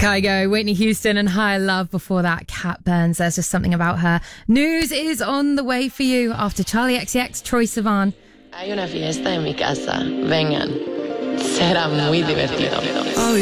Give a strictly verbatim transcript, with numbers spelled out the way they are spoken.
Kygo, Whitney Houston and Higher Love. Before that, Cat Burns. There's just something about her. News is on the way for you after Charlie X C X, Troye Sivan. Hay una fiesta en mi casa. Vengan. Será muy divertido.